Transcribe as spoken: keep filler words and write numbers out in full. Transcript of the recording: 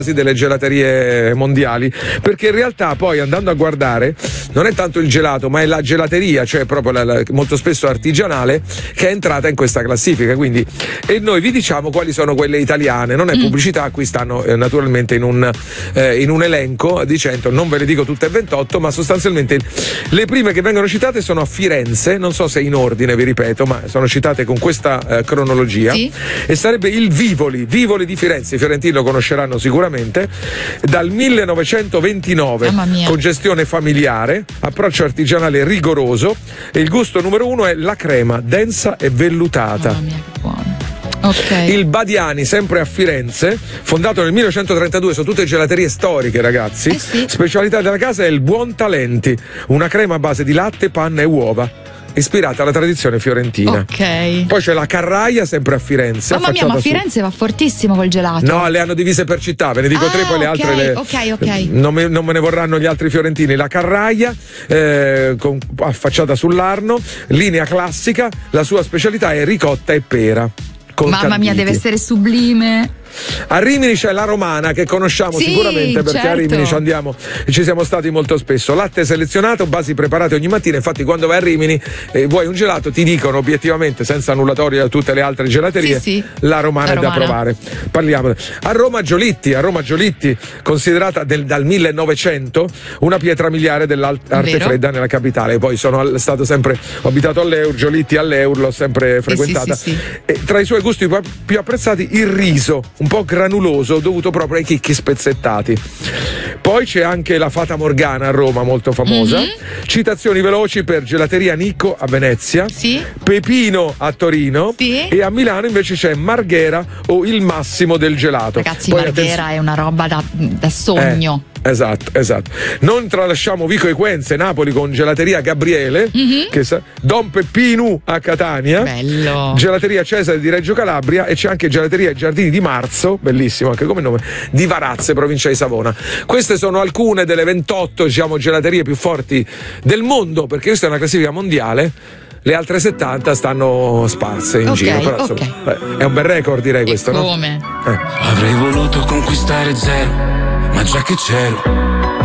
delle gelaterie mondiali, perché in realtà poi andando a guardare non è tanto il gelato ma è la gelateria, cioè proprio la, la, molto spesso artigianale, che è entrata in questa classifica. Quindi, e noi vi diciamo quali sono quelle italiane, non è pubblicità, qui stanno eh, naturalmente in un, eh, in un elenco dicendo, non ve le dico tutte e ventotto, ma sostanzialmente le prime che vengono citate sono a Firenze, non so se in ordine, vi ripeto, ma sono citate con questa eh, cronologia, sì. E sarebbe il Vivoli, Vivoli di Firenze, i fiorentini lo conosceranno sicuramente, dal millenovecentoventinove, con gestione familiare, approccio artigianale rigoroso, e il gusto numero uno è la crema densa e vellutata. Mamma mia, che buono. Okay. Il Badiani, sempre a Firenze, fondato nel millenovecentotrentadue, sono tutte gelaterie storiche, ragazzi. Eh sì. Specialità della casa è il Buon Talenti, una crema a base di latte, panna e uova, ispirata alla tradizione fiorentina. Ok. Poi c'è la Carraia, sempre a Firenze. Mamma mia, ma Firenze su... va fortissimo col gelato. No, le hanno divise per città, ve ne dico ah, tre, poi le okay, altre le... ok, ok. Non me, non me ne vorranno gli altri fiorentini. La Carraia, eh, con, affacciata sull'Arno, linea classica, la sua specialità è ricotta e pera. Mamma canditi. Mia, deve essere sublime. A Rimini c'è la Romana, che conosciamo sì, sicuramente, perché certo. a Rimini ci andiamo e ci siamo stati molto spesso. Latte selezionato, basi preparate ogni mattina. Infatti quando vai a Rimini e eh, vuoi un gelato, ti dicono obiettivamente, senza annullatorio a tutte le altre gelaterie, sì, sì. la Romana la è Romana. da provare. Parliamo a Roma Giolitti, a Roma Giolitti, considerata del, dal millenovecento una pietra miliare dell'arte fredda nella capitale. Poi sono al, stato sempre ho abitato all'Eur, Giolitti all'Eur, l'ho sempre frequentata. Sì, sì, sì, sì. E tra i suoi gusti più apprezzati il riso, un po' granuloso, dovuto proprio ai chicchi spezzettati. Poi c'è anche la Fata Morgana a Roma, molto famosa. Mm-hmm. Citazioni veloci per Gelateria Nicco a Venezia, sì. Pepino a Torino, sì. E a Milano invece c'è Marghera o il massimo del gelato. Ragazzi, Poi Marghera attenz- è una roba da, da sogno. Eh. Esatto, esatto. Non tralasciamo Vico Equense, Napoli, con Gelateria Gabriele, mm-hmm. che sa- Don Peppino a Catania, bello. Gelateria Cesare di Reggio Calabria, e c'è anche Gelateria Giardini di Marzo, bellissimo anche come nome, di Varazze, provincia di Savona. Queste sono alcune delle ventotto, diciamo, gelaterie più forti del mondo, perché questa è una classifica mondiale. Le altre settanta stanno sparse in okay, giro, però insomma, okay. è un bel record, direi, questo, come? no? Eh. Avrei voluto conquistare zero, ma già che c'ero